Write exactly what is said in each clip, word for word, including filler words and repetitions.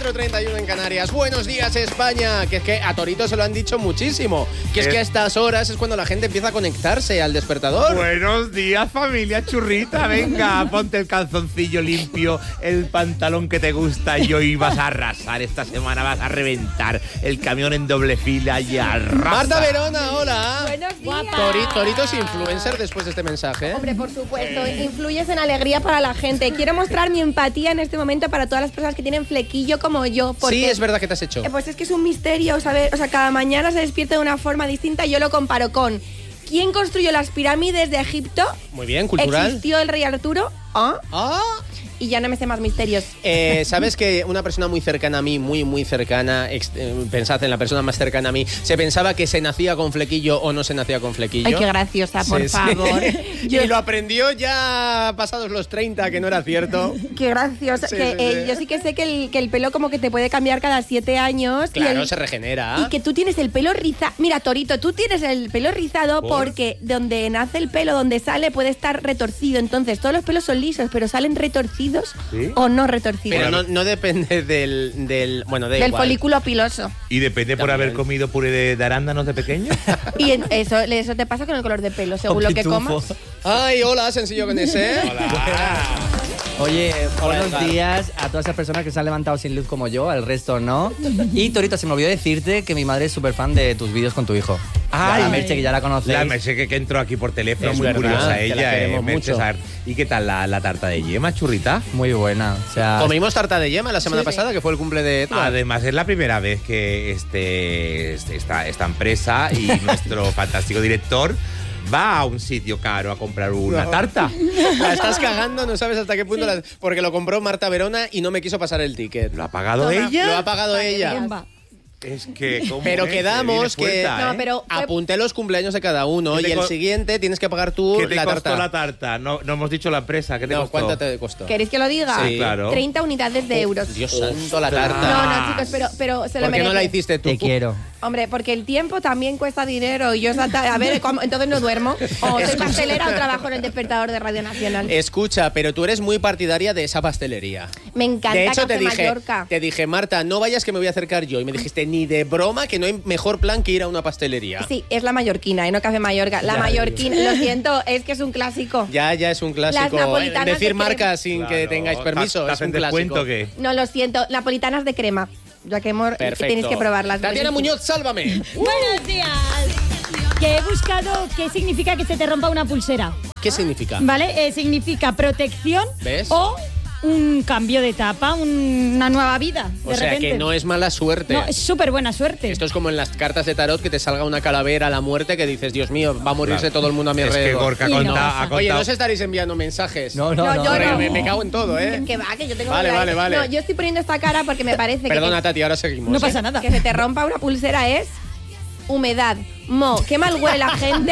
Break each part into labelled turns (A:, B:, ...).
A: cero treinta y uno en Canarias. Buenos días, España. Que es que a Torito se lo han dicho muchísimo. Que es, es que a estas horas es cuando la gente empieza a conectarse al despertador.
B: Buenos días, familia churrita. Venga, ponte el calzoncillo limpio, el pantalón que te gusta y hoy vas a arrasar. Esta semana vas a reventar el camión en doble fila y arrasa.
A: Marta Verona, hola.
C: Buenos días.
A: Tori- Torito es influencer después de este mensaje.
C: Hombre, por supuesto, influyes en alegría para la gente. Quiero mostrar mi empatía en este momento para todas las personas que tienen flequillo como yo. Porque,
A: sí, es verdad que te has hecho.
C: Eh, pues es que es un misterio, saber, o sea, cada mañana se despierta de una forma distinta. Yo lo comparo con ¿quién construyó las pirámides de Egipto?
A: Muy bien, cultural.
C: ¿Existió el rey Arturo? ¿Ah?
A: Ah.
C: Y ya no me sé más misterios.
A: Eh, ¿Sabes que una persona muy cercana a mí, muy, muy cercana, ex, eh, pensad en la persona más cercana a mí, se pensaba que se nacía con flequillo o no se nacía con flequillo?
C: Ay, qué graciosa, por
A: sí,
C: favor.
A: Sí. Yo... Y lo aprendió ya pasados los treinta, que no era cierto.
C: Qué graciosa.
A: Sí,
C: que,
A: sí,
C: eh,
A: sí.
C: Yo sí que sé que el, que el pelo como que te puede cambiar cada siete años.
A: Claro,
C: y el,
A: se regenera.
C: Y que tú tienes el pelo rizado. Mira, Torito, tú tienes el pelo rizado
A: ¿Por?
C: porque donde nace el pelo, donde sale, puede estar retorcido. Entonces, todos los pelos son lisos, pero salen retorcidos. ¿Sí? O no retorcidos.
A: Pero no, no depende del, del bueno, da
C: del
A: igual.
C: folículo piloso.
B: ¿Y depende por
A: También.
B: haber comido puré de, de arándanos de pequeño?
C: Y en- eso, eso te pasa con el color de pelo, según lo que comas.
A: Ay, hola, sencillo con ese.
B: Hola.
D: Oye,
A: Hola,
D: buenos
A: Edgar.
D: días a todas esas personas que se han levantado sin luz como yo, al resto no. Y Torito, se me olvidó decirte que mi madre es súper fan de tus vídeos con tu hijo.
B: Ay.
D: La Merche, que ya la conocéis.
B: La Merche que, que entró aquí por teléfono,
A: Es
B: muy
A: verdad,
B: curiosa
A: que la
B: ella, eh,
A: queremos
B: Merche
A: mucho.
B: Sar. ¿Y qué tal la, la tarta de yema, churrita?
D: Muy buena. O sea,
A: Comimos tarta de yema la semana
C: Sí.
A: pasada, que fue el cumple de Edgar.
B: Además, es la primera vez que este, este- esta, esta empresa y nuestro fantástico director va a un sitio caro a comprar una
A: No.
B: tarta.
A: La estás cagando, no sabes hasta qué punto. La- porque lo compró Marta Verona y no me quiso pasar el ticket.
B: ¿Lo ha pagado
C: Toma.
B: ella?
A: Lo ha pagado ella.
C: Bomba.
B: Es que, ¿cómo
A: Pero
B: es?
A: quedamos
B: Viene
A: que
B: fuerza,
C: No,
B: ¿eh?
C: pero fue-
A: apunté los cumpleaños de cada uno
B: ¿Qué
A: y
B: te
A: el
B: co-
A: siguiente tienes que pagar tú
B: ¿Qué te
A: la
B: costó
A: tarta.
B: la tarta? No, no hemos dicho la empresa. ¿Qué te
A: No,
B: costó?
A: ¿cuánto te costó?
C: ¿Queréis que lo diga?
A: Sí,
B: claro.
C: treinta unidades de euros.
A: Dios santo, la
C: No,
A: tarta.
C: no, chicos, pero, pero se lo
A: ¿Por qué
C: merece.
A: no la hiciste tú?
D: te quiero.
C: Hombre, porque el tiempo también cuesta dinero y yo esa ta- a ver, ¿cómo? Entonces no duermo. O soy pastelera o trabajo en el despertador de Radio Nacional.
A: Escucha, pero tú eres muy partidaria de esa pastelería.
C: Me encanta
A: De hecho,
C: Café
A: te dije,
C: Mallorca.
A: te dije, Marta, no vayas que me voy a acercar yo. Y me dijiste, ni de broma, que no hay mejor plan que ir a una pastelería.
C: Sí, es la mallorquina, ¿eh? No Café Mallorca. La
A: Ya,
C: mallorquina, lo siento, es que es un clásico.
A: Ya, ya es un clásico.
C: napolitanas
A: Decir
C: de crema.
A: marcas sin que
B: Claro.
A: tengáis permiso
B: ¿Te
A: es un
B: hacen
A: clásico.
B: descuento o qué?
C: No, lo siento, napolitanas de crema. Ya que hemos,
A: Perfecto.
C: tenéis que probarlas.
A: Tatiana
C: buenísimo.
A: Muñoz, sálvame.
E: Buenos días. Que he buscado qué significa que se te rompa una pulsera.
A: ¿Qué significa?
E: ¿Vale? Eh, significa protección
A: ¿Ves?
E: o un cambio de etapa, un- una nueva vida. De
A: O sea,
E: repente.
A: que no es mala suerte.
E: No, es súper buena suerte.
A: Esto es como en las cartas de tarot que te salga una calavera a la muerte que dices, Dios mío, va a morirse
B: Claro.
A: todo el mundo a mi
B: Es que
A: alrededor.
B: Gorka ha
E: Y no
B: contado-
E: pasa.
B: ha contado...
A: Oye, no os estaréis enviando mensajes.
D: No, no,
C: No,
D: no.
C: yo
A: Porque
C: no.
A: me, me cago en todo, ¿eh?
C: Que va, que yo tengo
A: Vale,
C: que-
A: vale, vale.
C: No, yo estoy poniendo esta cara porque me parece que-
A: Perdona,
C: que,
A: Tati, ahora seguimos.
E: No
A: ¿eh?
E: pasa nada.
C: que se te rompa una pulsera es humedad. Mo, qué mal huele la gente.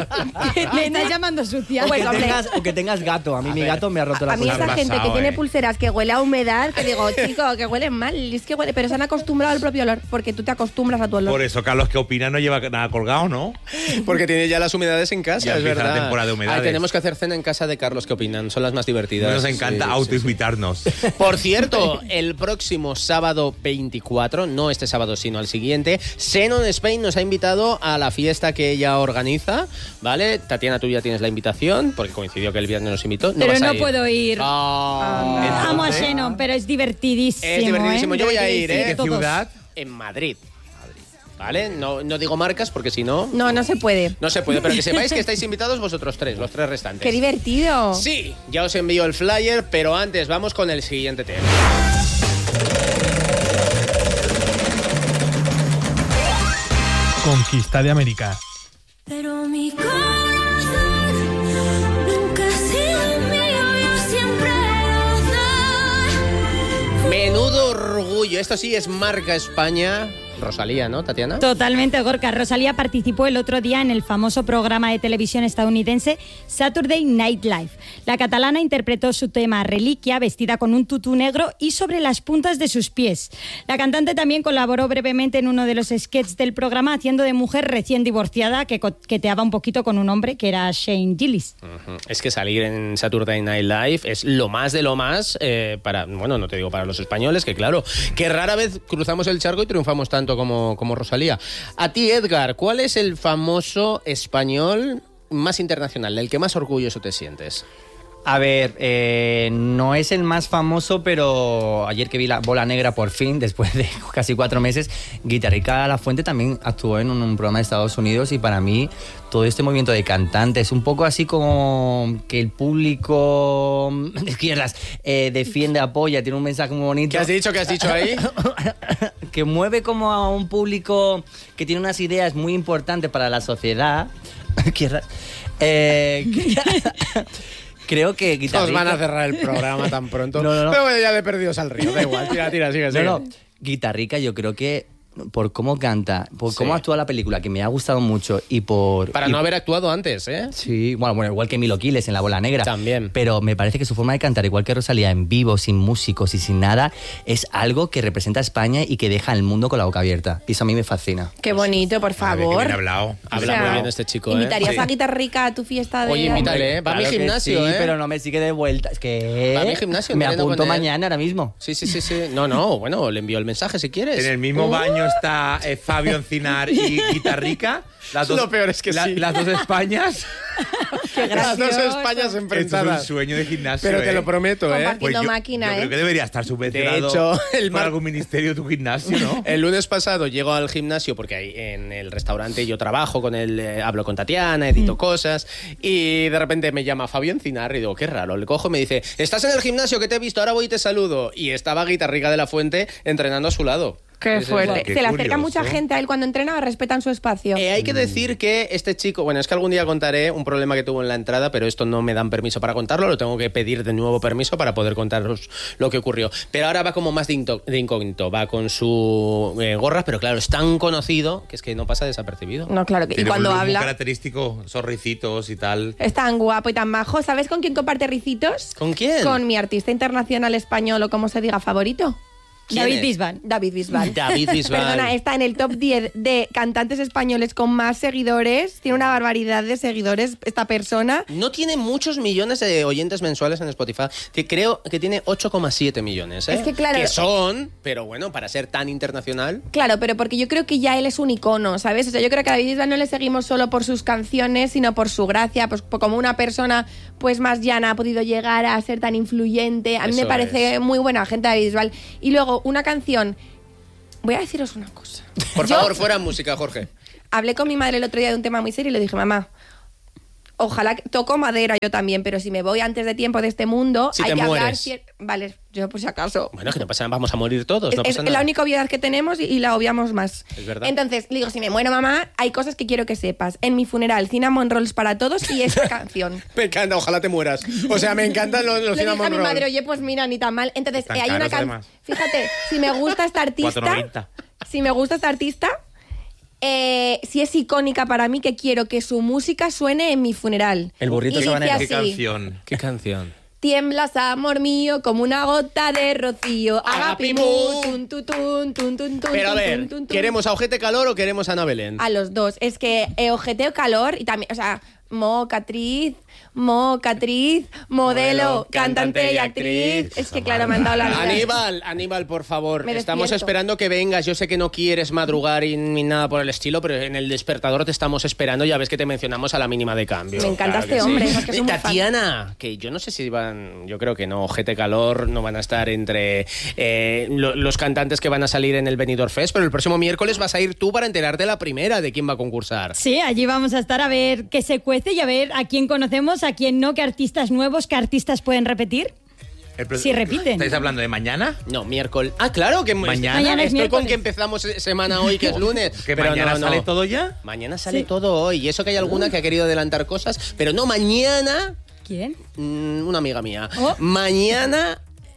E: Me estás llamando sucia.
D: O
C: Pues,
D: que,
C: hombre.
D: tengas, o que tengas gato. A mí mi gato me ha roto
C: A
D: la
C: mí
D: pulsera.
C: esa gente que
B: pasado,
C: tiene
B: eh.
C: pulseras que huele a humedad, que digo, chico, que huelen mal, es que huele, pero se han acostumbrado al propio olor, porque tú te acostumbras a tu olor.
B: Por eso, Carlos, que opina no lleva nada colgado, ¿no?
A: Porque tiene ya las humedades en casa,
B: Ya
A: es
B: empieza la
A: verdad.
B: temporada de humedades.
A: Ay, tenemos que hacer cena en casa de Carlos, ¿qué opinan? Son las más divertidas.
B: Nos encanta
A: Sí,
B: autoinvitarnos.
A: sí, sí. Por cierto, el próximo sábado veinticuatro, no este sábado, sino al siguiente, Xenon Spain nos ha invitado a la fiesta que ella organiza, ¿vale? Tatiana, tú ya tienes la invitación, porque coincidió que el viernes nos invitó. No
E: Pero
A: vas a
E: no
A: ir.
E: puedo ir.
A: Ah.
E: Amo a Xenon, pero es divertidísimo.
A: Es divertidísmo.
E: ¿eh?
A: Yo voy a ir,
E: Sí,
A: ¿eh?
B: ¿Qué
E: todos.
B: ciudad?
A: En Madrid. ¿Vale? No, no digo marcas porque si no,
C: No, no se puede.
A: no se puede. Pero que sepáis que estáis invitados vosotros tres, los tres restantes.
C: Qué divertido.
A: Sí, ya os envío el flyer, pero antes vamos con el siguiente tema.
F: Conquista de América.
G: Pero mi corazón nunca ha sido mío, yo siempre lo doy.
A: Menudo orgullo. Esto sí es marca España. Rosalía, ¿no, Tatiana?
E: Totalmente, Gorka. Rosalía participó el otro día en el famoso programa de televisión estadounidense Saturday Night Live. La catalana interpretó su tema Reliquia, vestida con un tutú negro y sobre las puntas de sus pies. La cantante también colaboró brevemente en uno de los sketches del programa, haciendo de mujer recién divorciada que coqueteaba un poquito con un hombre que era Shane Gillis.
A: Uh-huh. Es que salir en Saturday Night Live es lo más de lo más eh, para, bueno, no te digo para los españoles, que claro, que rara vez cruzamos el charco y triunfamos tanto como, como Rosalía. A ti, Edgar, ¿cuál es el famoso español más internacional, del que más orgulloso te sientes?
D: A ver, eh, no es el más famoso, pero ayer que vi la Bola Negra por fin, después de casi cuatro meses, Guitarrica Lafuente también actuó en un, un programa de Estados Unidos y para mí todo este movimiento de cantantes, un poco así como que el público de izquierdas eh, defiende, apoya, tiene un mensaje muy bonito.
A: ¿Qué has dicho? ¿Qué has dicho ahí?
D: Que mueve como a un público que tiene unas ideas muy importantes para la sociedad. eh, que, Creo que Guitarrica...
A: Nos van a cerrar el programa tan pronto.
D: No, no, no.
A: Pero bueno, ya de perdidos al río, da igual. Tira, tira, sigue, sigue.
D: No, no. Guitarrica yo creo que por cómo canta, por
A: Sí.
D: cómo actúa la película, que me ha gustado mucho y por...
A: Para
D: y-
A: no haber actuado antes, ¿eh?
D: Sí, bueno, bueno, igual que Milo Quiles en La Bola Negra.
A: También.
D: Pero me parece que su forma de cantar, igual que Rosalía, en vivo, sin músicos y sin nada, es algo que representa a España y que deja al mundo con la boca abierta. Y eso a mí me fascina.
C: Qué bonito, por
B: A ver, qué
C: favor.
B: bien hablado.
A: Habla
C: O sea,
A: muy bien este chico, ¿eh?
C: ¿Invitarías
A: Sí.
C: a Guitarrica a tu fiesta de...?
A: Oye, invítale, ¿eh? Va a mi
D: Claro que
A: gimnasio,
D: sí,
A: ¿eh?
D: pero no me sigue de vuelta. Es que...
A: Va a mi gimnasio,
D: Me
A: entreno
D: apunto
A: con él.
D: mañana ahora mismo.
A: Sí, sí, sí, sí. No, no, bueno, le envío el mensaje si quieres.
B: En el mismo baño está eh, Fabio Encinar y Guitarrica. Las
A: Lo peor es que sí.
B: Las dos Españas.
C: Qué
A: Las dos
C: gracioso.
A: Españas
B: Esto es un
A: enfrentadas.
B: sueino de gimnasio.
A: Pero te
B: ¿eh?
A: lo prometo, ¿eh?
C: Compartir- Haciendo
B: yo,
C: máquina,
B: yo
C: ¿eh?
B: creo que debería estar subvencionado
A: De hecho, el
B: por
A: mar-
B: algún ministerio de tu gimnasio, ¿no?
A: El lunes pasado llego al gimnasio porque ahí en el restaurante yo trabajo con él, eh, hablo con Tatiana, edito cosas y de repente me llama Fabio Encinar y digo, qué raro, le cojo y me dice, ¿estás en el gimnasio que te he visto? Ahora voy y te saludo. Y estaba Guitarrica de la Fuente entrenando a su lado.
C: Qué
A: Sí, sí,
C: fuerte.
B: Qué
C: Se le acerca
B: curioso.
C: mucha gente a él cuando entrena, respetan su espacio.
A: Eh, hay que decir que este chico, bueno, es que algún día contaré un problema que tuvo en la entrada, pero esto no me dan permiso para contarlo, lo tengo que pedir de nuevo permiso para poder contaros lo que ocurrió. Pero ahora va como más de, into- de incógnito, va con su eh, gorra, pero claro, es tan conocido que es que no pasa desapercibido.
C: No, claro que. Y
B: Tiene
C: cuando
B: un look muy
C: habla,
B: característico, sorricitos y tal.
C: es tan guapo y tan majo. ¿Sabes con quién comparte ricitos?
A: ¿Con quién?
C: Con mi artista internacional español o como se diga favorito.
A: ¿Quién
E: David
A: es?
E: Bisbal.
C: David Bisbal.
A: David Bisbal.
C: Perdona, está en el top diez de cantantes españoles con más seguidores. Tiene una barbaridad de seguidores esta persona.
A: No tiene muchos millones de oyentes mensuales en Spotify. Que creo que tiene ocho coma siete millones. ¿eh?
C: Es que claro-
A: Que son, pero bueno, para ser tan internacional.
C: Claro, pero porque yo creo que ya él es un icono, ¿sabes? O sea, yo creo que a David Bisbal no le seguimos solo por sus canciones, sino por su gracia, pues por como una persona pues más llana ha podido llegar a ser tan influyente. A mí
A: Eso
C: me parece
A: es.
C: muy buena gente David Bisbal. Y luego, una canción... Voy a deciros una cosa.
A: Por
C: Yo
A: favor, fuera música, Jorge.
C: hablé con mi madre el otro día de un tema muy serio y le dije, mamá, ojalá que toco madera yo también, pero si me voy antes de tiempo de este mundo,
A: Si
C: hay
A: te
C: que hablar...
A: mueres.
C: cier- Vale, yo por si acaso.
A: Bueno, que no pasa nada, vamos a morir todos, no
C: es
A: pasa
C: es
A: nada.
C: la única obviedad que tenemos y, y la obviamos más.
A: Es verdad.
C: Entonces, le digo, si me muero, mamá, hay cosas que quiero que sepas. En mi funeral, cinnamon rolls para todos y esta canción.
A: Me encanta, ojalá te mueras. O sea, me encantan los, los
C: Le dije a
A: cinnamon
C: mi
A: rolls.
C: madre, oye, pues mira, ni tan mal. Entonces,
B: Están
C: eh, hay una
B: caros,
C: canción...
B: además.
C: Fíjate, si me gusta esta artista...
B: cuatro noventa.
C: Si me gusta esta artista... Eh, si es icónica para mí, que quiero que su música suene en mi funeral.
D: El burrito
C: Y dice
D: sabanero.
B: ¿Qué
C: así,
B: canción?
A: ¿Qué canción?
C: Tiemblas, amor mío, como una gota de rocío.
A: Agapimú.
C: Agapimú, tun, tun, tun, tun, tun, tun,
A: Pero a
C: tun,
A: ver,
C: tun, tun.
A: ¿queremos a Ojete Calor o queremos a Ana Belén?
C: A los dos. Es que eh, ojeteo calor y también, o sea, mocatriz, mocatriz, modelo,
A: Modelo,
C: cantante y actriz. Es que claro, me han dado la vida.
A: Aníbal, Aníbal, por favor,
C: Me
A: estamos
C: despierto.
A: esperando que vengas. Yo sé que no quieres madrugar y ni nada por el estilo, pero en el despertador te estamos esperando. Ya ves que te mencionamos a la mínima de cambio.
C: Me encanta
A: Claro que
C: este
A: sí.
C: hombre, es que soy muy fan.
A: Tatiana, que yo no sé si van, yo creo que no, Ojete Calor no van a estar entre eh, lo- los cantantes que van a salir en el Benidorm Fest, pero el próximo miércoles vas a ir tú para enterarte la primera de quién va a concursar.
E: Sí, allí vamos a estar a ver qué se cuece y a ver a quién conocemos, a quién no, qué artistas nuevos, qué artistas pueden repetir.
B: El pro-
E: Sí, repiten.
B: ¿Estáis hablando de mañana?
A: No, miércoles. Ah, claro que
B: Mañana.
E: Mañana es
A: estoy con
E: miércoles.
A: que empezamos se- semana hoy, que es lunes.
B: ¿Que
A: pero
B: mañana
A: no, no.
B: sale todo ya?
A: Mañana sale
E: Sí.
A: todo hoy. Y eso que hay alguna que ha querido adelantar cosas, pero no, mañana,
E: ¿Quién?
A: mm, una amiga mía,
E: Oh.
A: mañana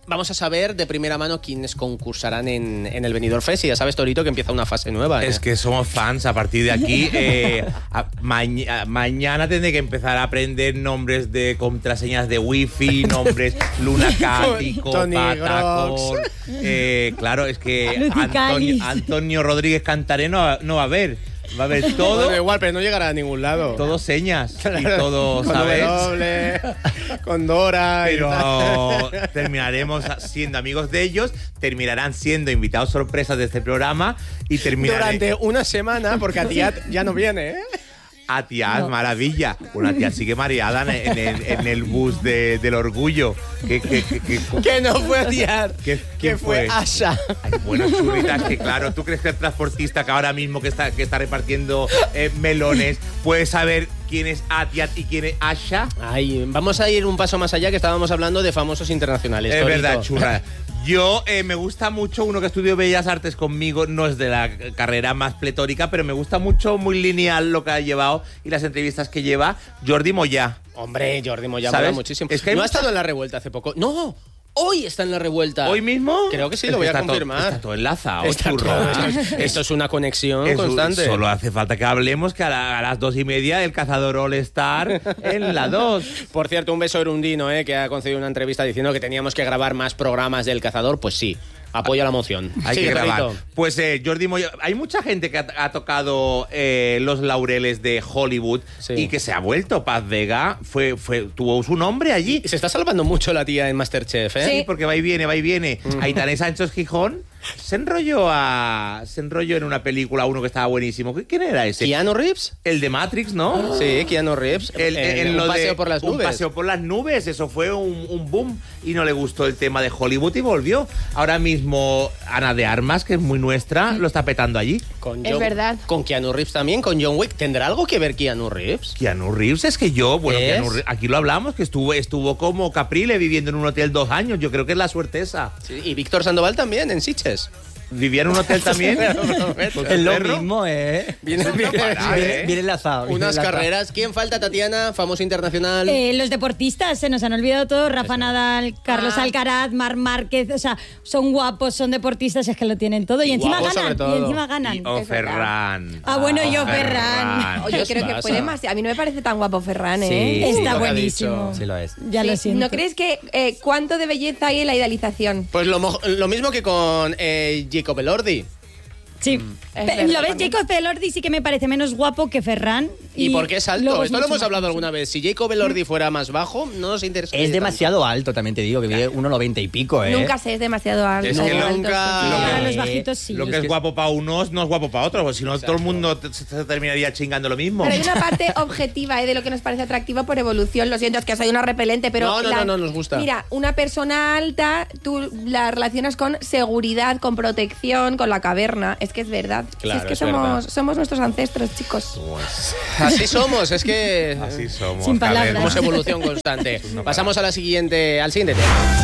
A: vamos a saber de primera mano quiénes concursarán en, en el Benidorm Fest. Y ya sabes, Torito, que empieza una fase nueva. ¿eh?
B: Es que somos fans a partir de aquí. Eh, a- maña- mañana tendré que empezar a aprender nombres de contraseñas de wifi, nombres lunacático,
A: Tony
B: patacón. Eh, claro, es que
E: Lucicalis.
B: Antonio, Antonio Rodríguez Cantaré no, no va a haber. Va a haber todo.
A: Bueno, igual, pero no llegará a ningún lado.
B: Todo señas y todo,
A: con
B: ¿sabes?
A: W, con Dora. y tal.
B: Pero terminaremos siendo amigos de ellos, terminarán siendo invitados sorpresas de este programa y terminaré...
A: Durante una semana, porque Atiat ya no viene, ¿eh?
B: Atiaz, maravilla. Una tía sigue mareada en, en el, en el bus de- del orgullo. Que, que, que, que-
A: Que no fue Atiat,
B: ¿Qué-
A: que
B: quién
A: fue
B: fue?
A: Asha.
B: Ay, bueno, churritas, que claro, ¿tú crees que el transportista que ahora mismo que está, que está repartiendo eh, melones puede saber quién es Atiat y quién es Asha?
A: Ay, vamos a ir un paso más allá, que estábamos hablando de famosos internacionales.
B: Es
A: Torito.
B: verdad, churra. Yo eh, me gusta mucho uno que estudió Bellas Artes conmigo, no es de la carrera más pletórica, pero me gusta mucho, muy lineal lo que ha llevado y las entrevistas que lleva, Jordi Moya.
A: Hombre, Jordi Moya
B: ¿Sabes?
A: mola muchísimo.
B: Es que hay
A: ¿No ha
B: mucha-
A: estado en la revuelta hace poco? ¡No! Hoy está en la revuelta.
B: ¿Hoy mismo?
A: Creo que sí,
B: Es
A: lo voy a
B: está todo-
A: confirmar.
B: está todo enlazado,
A: Está
B: churro.
A: todo- esto, es, esto es una conexión
B: Eso,
A: constante.
B: Solo hace falta que hablemos que a, la- a las dos y media el cazador All Star en la dos.
A: Por cierto, un beso a Erundino, eh, que ha concedido una entrevista diciendo que teníamos que grabar más programas del Cazador. Pues sí, apoyo a la moción.
B: Hay
A: Sigue,
B: que grabar.
A: Torito.
B: Pues eh, Jordi Moya, hay mucha gente que ha, ha tocado eh, los laureles de Hollywood
A: Sí.
B: y que se ha vuelto. Paz Vega fue, fue, tuvo su nombre allí.
A: Y se está salvando mucho la tía en Masterchef, ¿eh?
B: Sí, porque va y viene, va y viene. Aitana Sánchez Gijón se enrolló a se enrolló en una película uno que estaba buenísimo. ¿Quién era ese?
A: ¿Keanu Reeves?
B: El de Matrix, ¿no?
A: Sí, Keanu Reeves.
B: El,
A: Eh,
B: en
A: un
B: lo de-
A: paseo por las
B: Un
A: nubes.
B: paseo por las nubes, eso fue un, un boom y no le gustó el tema de Hollywood y volvió. Ahora mismo Ana de Armas, que es muy nuestra, lo está petando allí.
A: Con
C: Es verdad.
A: Con Keanu Reeves también, con John Wick. ¿Tendrá algo que ver Keanu Reeves?
B: Keanu Reeves es que yo, bueno,
A: ¿Es?
B: Keanu Reeves- aquí lo hablamos, que estuvo, estuvo como Caprile viviendo en un hotel dos años. Yo creo que es la suerte esa.
A: Sí, y Víctor Sandoval también, en Sitges.
B: ¿Vivía en un hotel también? Con
D: Es
B: el
D: lo
B: perro.
D: mismo, ¿eh?
A: Viene, viene-
B: parar,
D: Viene,
B: ¿eh?
D: viene enlazado. viene
A: unas
D: enlazado.
A: carreras. ¿Quién falta, Tatiana? Famoso internacional.
E: Eh, los deportistas, se nos han olvidado todos. Rafa Nadal, Carlos
A: Ah.
E: Alcaraz, Marc Márquez. O sea, son guapos, son deportistas, es que lo tienen todo. Y,
A: Y
E: encima
A: guapos sobre
E: ganan.
A: todo.
E: Y encima ganan.
B: Y o
C: Es verdad.
B: Ferran.
E: Ah, bueno, y o
B: O
E: Ferran.
C: Oye,
A: ¿Qué
C: creo
A: os
C: que fue
A: pasa?
C: demasiado. A mí no me parece tan guapo Ferran, ¿eh?
D: Sí.
E: Está
A: lo que ha
E: buenísimo.
A: dicho.
D: Sí lo es.
E: Ya
C: Sí.
E: lo siento.
C: ¿No crees que eh, cuánto de belleza hay en la idealización?
A: Pues lo, mo- lo mismo que con eh, Jacob Elordi.
E: Sí.
C: Es
E: Pe-
C: verdad
E: ¿Lo ves?
C: también.
E: Jacob Elordi sí que me parece menos guapo que Ferran.
A: ¿Y, por qué es alto?
E: luego
A: Esto lo
E: mucho
A: hemos
E: más
A: hablado
E: alto.
A: alguna vez. Si Jacob Elordi fuera más bajo, no nos interesa.
D: Es demasiado alto, también te digo, que mide uno noventa y pico, ¿eh?
C: Nunca sé, es demasiado alto.
A: Es que
C: alto,
A: nunca-
C: sí.
A: lo
E: Para
A: que-
E: los bajitos sí.
B: Lo que
D: Es
B: es
D: que-
B: guapo para unos no es guapo para otros, porque si no todo el mundo te- se se terminaría chingando lo mismo.
C: Pero hay una parte objetiva, ¿eh? De lo que nos parece atractivo por evolución. Lo siento, es que soy una repelente, pero...
A: No, no,
C: la-
A: no, no nos gusta.
C: Mira, una persona alta, tú la relacionas con seguridad, con protección, con la caverna. Es que es verdad. Si
A: Claro,
C: es que
A: es
C: somos,
A: verdad.
C: somos nuestros ancestros, chicos.
A: Así somos, es que.
B: Así somos.
E: Sin palabras.
A: Somos evolución constante. Pasamos a la siguiente, al siguiente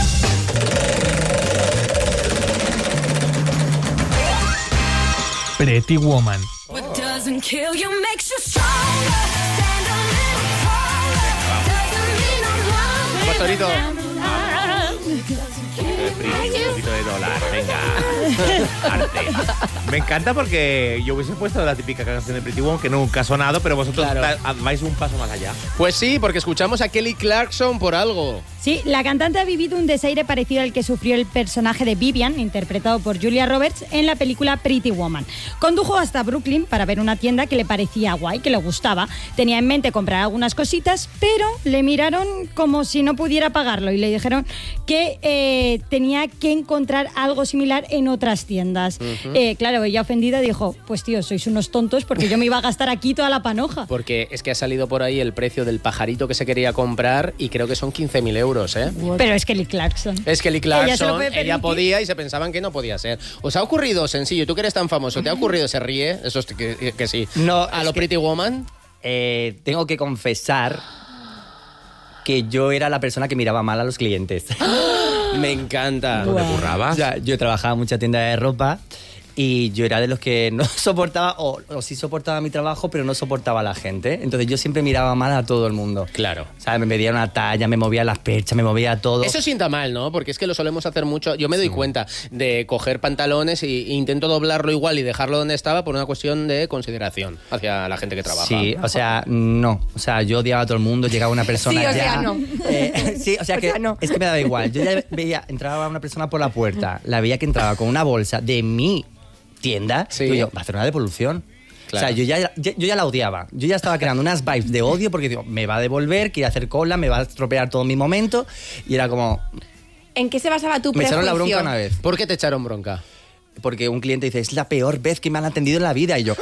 A: tema.
F: Pretty Woman.
G: What doesn't kill you makes you stronger. Stand a little taller. Doesn't mean I'm wrong.
A: Vamos, Torito.
B: Un poquito de dólar, venga. Arte. Me encanta porque yo hubiese puesto la típica canción de Pretty Woman que nunca ha sonado, pero vosotros
A: Claro.
B: da- vais un paso más allá.
A: Pues sí, porque escuchamos a Kelly Clarkson por algo.
E: Sí, la cantante ha vivido un desaire parecido al que sufrió el personaje de Vivian, interpretado por Julia Roberts, en la película Pretty Woman. Condujo hasta Brooklyn para ver una tienda que le parecía guay, que le gustaba. Tenía en mente comprar algunas cositas, pero le miraron como si no pudiera pagarlo y le dijeron que eh, tenía que encontrar algo similar en otras tiendas. Eh, claro, ella ofendida dijo, pues tío, sois unos tontos porque yo me iba a gastar aquí toda la panoja.
A: Porque es que ha salido por ahí el precio del pajarito que se quería comprar y creo que son quince mil euros, ¿eh?
E: Pero es Kelly Clarkson.
A: Es Kelly
E: Ella se lo
A: Clarkson,
E: puede
A: ella,
E: permitir.
A: podía y se pensaban que no podía ser. ¿Os ha ocurrido, sencillo, tú que eres tan famoso, te ha ocurrido, se ríe? Eso es que, que sí.
D: No,
A: ¿A
D: es
A: lo
D: que-
A: Pretty Woman?
D: Eh, tengo que confesar que yo era la persona que miraba mal a los clientes.
A: Me encanta.
B: ¿Dónde currabas?
D: O sea, yo trabajaba en mucha tienda de ropa Y yo era de los que no soportaba, o, o sí soportaba mi trabajo, pero no soportaba a la gente. Entonces yo siempre miraba mal a todo el mundo.
A: Claro.
D: O sea, me medía una talla, me movía las perchas, me movía todo.
A: Eso sienta mal, ¿no? Porque es que lo solemos hacer mucho. Yo me doy cuenta de coger pantalones y, e intento doblarlo igual y dejarlo donde estaba por una cuestión de consideración hacia la gente que trabaja.
D: Sí, o sea, no. O sea, yo odiaba a todo el mundo, llegaba una persona
C: Sí, o
D: ya...
C: sea, no.
D: Eh, sí, o sea,
C: O
D: que
C: sea, no.
D: es que me daba igual. Yo ya veía, entraba una persona por la puerta, la veía que entraba con una bolsa de mi tienda,
A: Sí.
D: y yo, va a hacer una devolución.
A: Claro.
D: O sea, yo ya, yo, yo ya la odiaba. Yo ya estaba creando unas vibes de odio porque digo, me va a devolver, quiere hacer cola, me va a estropear todo mi momento. Y era como,
C: ¿En qué se basaba tu
D: me
C: prejuicio?
D: echaron la bronca una vez.
A: ¿Por qué te echaron bronca?
D: Porque un cliente dice, es la peor vez que me han atendido en la vida. Y yo,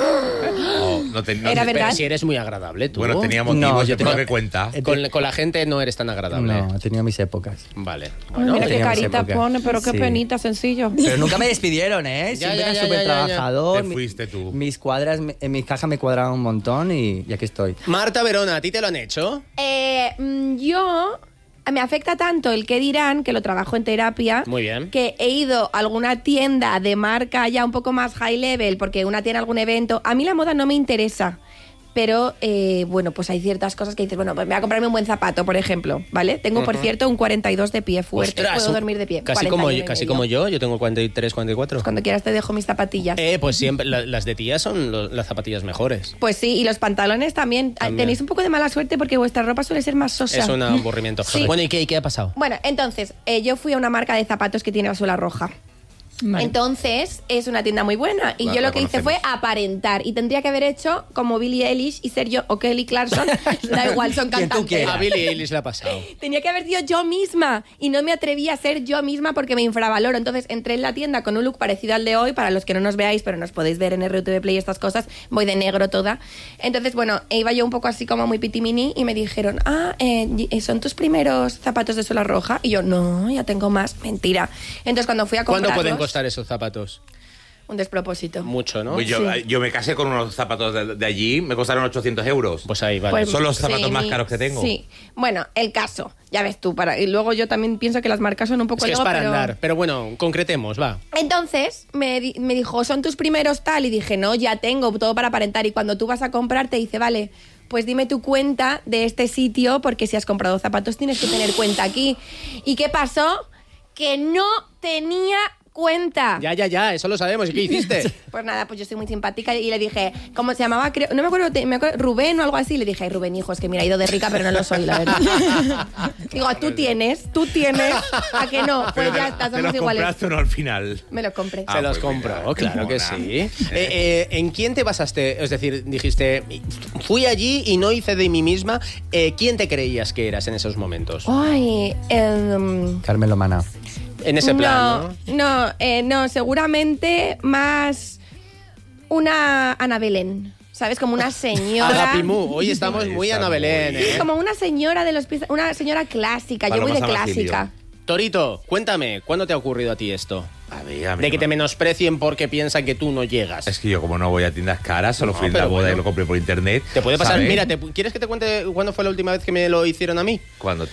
B: No, no te- no
C: Era
B: te-
C: verdad.
A: Pero si eres muy agradable, tú.
B: Bueno, tenía motivos,
D: No,
B: yo
D: yo
B: te lo
D: tenía-
B: que cuenta.
D: Eh,
A: Con, con la gente no eres tan agradable.
D: no, he tenido mis épocas.
A: Vale.
C: Ay,
A: Bueno,
C: mira qué
D: tenía mis
C: carita
D: épocas.
C: pone, pero qué
D: Sí.
C: penita, sencillo.
D: Pero nunca me despidieron, ¿eh?
A: Ya,
D: Siempre
A: ya,
D: era
A: ya,
D: súper
A: ya, ya, ya.
D: trabajador.
B: Te
D: Mi-
B: fuiste tú.
D: Mis cuadras, en mis cajas me cuadraban un montón y, y aquí estoy.
A: Marta Verona, ¿a ti te lo han hecho?
C: Eh, mm, yo me afecta tanto el que dirán, que lo trabajo en terapia,
A: Muy bien.
C: que he ido a alguna tienda de marca ya un poco más high level, porque una tiene algún evento. A mí la moda no me interesa. Pero, eh, bueno, pues hay ciertas cosas que dices, bueno, pues me voy a comprarme un buen zapato, por ejemplo, ¿vale? Tengo, por cierto, un cuarenta y dos de pie fuerte.
A: Ostras,
C: Puedo
A: un-
C: dormir de pie.
A: Casi,
C: cuarenta y
A: como,
C: uno y
A: yo- casi
C: medio.
A: como yo, yo tengo cuarenta y tres, cuarenta y cuatro.
C: Cuando quieras te dejo mis zapatillas.
A: Eh, pues siempre, la- las de tía son lo- las zapatillas mejores.
C: Pues sí, y los pantalones también.
A: También.
C: Tenéis un poco de mala suerte porque vuestra ropa suele ser más sosa.
A: Es un aburrimiento.
C: Sí.
A: Bueno, ¿y qué, y qué ha pasado?
C: Bueno, entonces, eh, yo fui a una marca de zapatos que tiene la suela roja.
E: Vale.
C: Entonces, es una tienda muy buena. Y
B: La-
C: yo
B: la
C: lo que hice
B: conocemos.
C: fue aparentar. Y tendría que haber hecho como Billie Eilish y ser yo, o Kelly Clarkson. Da igual, son
D: Quien tú
C: cantantes.
D: quieras.
A: A Billie Eilish le ha pasado.
C: Tenía que haber sido yo misma. Y no me atreví a ser yo misma porque me infravaloro. Entonces entré en la tienda con un look parecido al de hoy. Para los que no nos veáis, pero nos podéis ver en R T V Play estas cosas. Voy de negro toda. Entonces, bueno, iba yo un poco así como muy pitimini. Y me dijeron, ah, eh, ¿son tus primeros zapatos de suela roja? Y yo, no, ya tengo más. Mentira. Entonces cuando fui a
A: ¿Cuánto
C: comprarlos...
A: pueden costar esos zapatos?
C: Un despropósito.
A: Mucho, ¿no?
B: Pues yo,
C: Sí.
B: yo me casé con unos zapatos de, de allí, me costaron ochocientos euros.
A: Pues ahí, vale.
C: Pues,
B: Son los zapatos
C: sí,
B: más
C: mi-
B: caros que tengo.
C: Sí. Bueno, el caso. Ya ves tú. Para, y luego yo también pienso que las marcas son un poco
A: es que es
C: ego,
A: para
C: pero-
A: andar. Pero bueno, concretemos, va.
C: Entonces me, di- me dijo, ¿son tus primeros tal? Y dije, no, ya tengo todo para aparentar. Y cuando tú vas a comprar te dice, vale, pues dime tu cuenta de este sitio porque si has comprado zapatos tienes que tener cuenta aquí. ¿Y qué pasó? Que no tenía cuenta.
A: Ya, ya, ya, eso lo sabemos. ¿Y qué hiciste?
C: Pues nada, pues yo soy muy simpática y le dije, ¿cómo se llamaba? Creo, no me acuerdo, te- me acuerdo, Rubén o algo así. Le dije, ay, Rubén, hijo, es que mira, he ido de rica, pero no lo soy, la verdad. Digo, tú tienes, tú tienes, ¿a que no? Pues
B: Pero
C: ya
B: te-
C: está,
B: ¿Te
C: somos
B: los
C: iguales.
B: compraste o no al final?
C: Me lo compré.
B: Ah,
A: Se los
B: pues
A: compró,
B: mira,
A: claro que
B: mona.
A: sí. Eh, eh, ¿En quién te basaste? Es decir, dijiste, fui allí y no hice de mí misma. Eh, ¿Quién te creías que eras en esos momentos?
C: Ay, em,
D: Carmen Lomana.
A: En ese plan, ¿no?
C: no, no, eh, no, seguramente más una Ana Belén, ¿sabes? Como una señora.
A: Agapimú, hoy estamos
B: Ahí
A: muy
B: está,
A: Ana Belén,
B: muy
A: ¿eh?
C: Sí, como una señora de los pies- una señora clásica. Yo voy de
B: Paloma San Basilio.
C: clásica.
A: Torito, cuéntame, ¿cuándo te ha ocurrido a ti esto?
B: A ver, a mí
A: De que
B: no
A: te
B: me-
A: menosprecien porque piensan que tú no llegas.
B: Es que yo como no voy a tiendas caras, solo
A: No,
B: fui en la
A: pero
B: boda
A: bueno.
B: y lo compré por internet.
A: Te puede pasar.
B: ¿sabes?
A: Mira, te- ¿quieres que te cuente cuándo fue la última vez que me lo hicieron a mí?
B: Cuando te